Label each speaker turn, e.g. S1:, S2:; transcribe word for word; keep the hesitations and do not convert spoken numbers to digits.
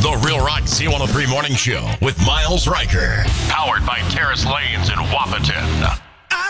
S1: The Real Rock Z one oh three Morning Show with Miles Riker. Powered by Terrace Lanes in Wapaton.